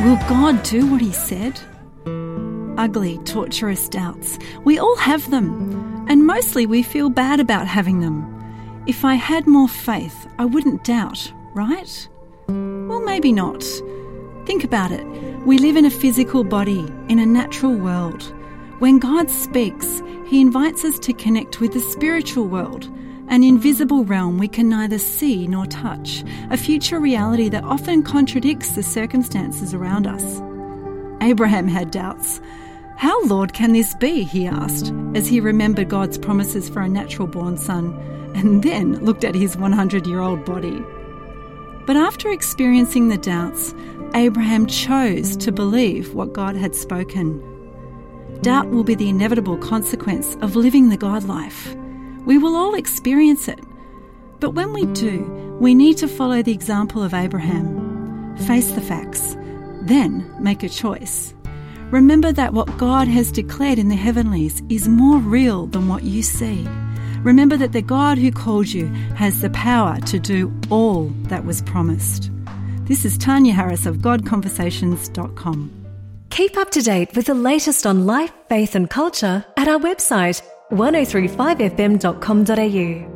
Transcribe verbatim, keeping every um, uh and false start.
Will God do what he said? Ugly, torturous doubts. We all have them, and mostly we feel bad about having them. If I had more faith, I wouldn't doubt, right? Well, maybe not. Think about it. We live in a physical body, in a natural world. When God speaks, he invites us to connect with the spiritual world, an invisible realm we can neither see nor touch, a future reality that often contradicts the circumstances around us. Abraham had doubts. How, Lord, can this be? He asked, as he remembered God's promises for a natural-born son, and then looked at his hundred-year-old body. But after experiencing the doubts, Abraham chose to believe what God had spoken. Doubt will be the inevitable consequence of living the God life. We will all experience it. But when we do, we need to follow the example of Abraham. Face the facts, then make a choice. Remember that what God has declared in the heavenlies is more real than what you see. Remember that the God who called you has the power to do all that was promised. This is Tanya Harris of God Conversations dot com. Keep up to date with the latest on life, faith and culture at our website one oh three five f m dot com dot a u.